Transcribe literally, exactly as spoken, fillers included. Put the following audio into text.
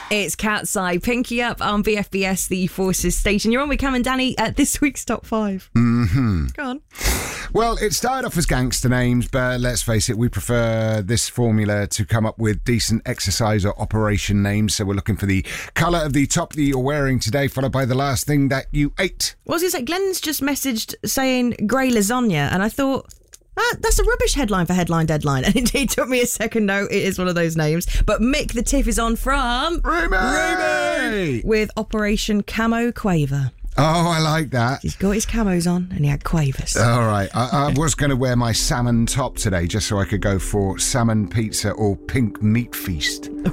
It's Cat's Eye. Pinky up on B F B S, the Forces station. You're on with Cam and Danny at this week's Top five. Mm-hmm. Go on. Well, it started off as gangster names, but let's face it, we prefer this formula to come up with decent exercise or operation names. So we're looking for the colour of the top that you're wearing today, followed by the last thing that you ate. What was it say? Glenn's just messaged saying grey lasagna, and I thought, ah, that's a rubbish headline for Headline Deadline. And it, it took me a second. No, it is one of those names. But Mick the Tiff is on from Remy! Remy! With Operation Camo Quaver. Oh, I like that. He's got his camos on and he had quavers. All right. I, I was going to wear my salmon top today just so I could go for salmon pizza or pink meat feast.